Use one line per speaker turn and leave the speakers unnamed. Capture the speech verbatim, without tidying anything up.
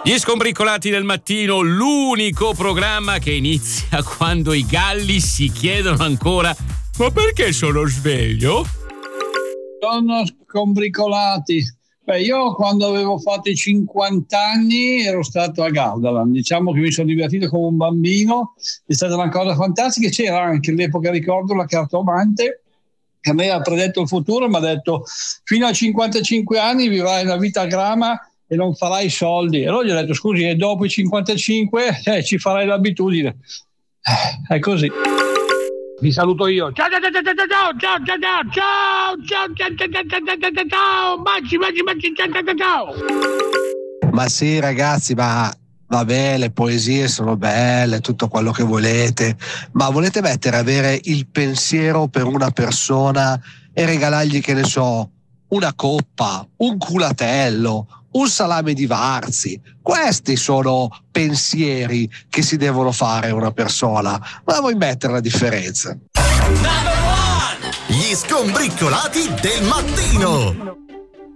Gli Scombricolati del mattino, l'unico programma che inizia quando i galli si chiedono ancora: ma perché sono sveglio?
Sono scombricolati. Beh, io quando avevo fatto i cinquanta anni ero stato a Gardaland, diciamo che mi sono divertito come un bambino, è stata una cosa fantastica. C'era anche all'epoca, ricordo, la cartomante che a me ha predetto il futuro, mi ha detto: fino a cinquantacinque anni vivrai una vita a grama e non farai soldi. E allora gli ho detto: scusi, e dopo i cinquantacinque eh, ci farai l'abitudine. Eh, è così. Vi saluto io. Ciao ciao ciao ciao ciao ciao ciao ciao ciao ciao ciao ciao ciao ciao ciao baci baci baci ciao ciao ciao.
Ma sì ragazzi, ma vabbè, le poesie sono belle, tutto quello che volete, ma volete mettere, avere il pensiero per una persona e regalargli, che ne so, una coppa, un culatello, un salame di Varzi? Questi sono pensieri che si devono fare a una persona, ma vuoi mettere la differenza?
Gli Scombricolati del mattino.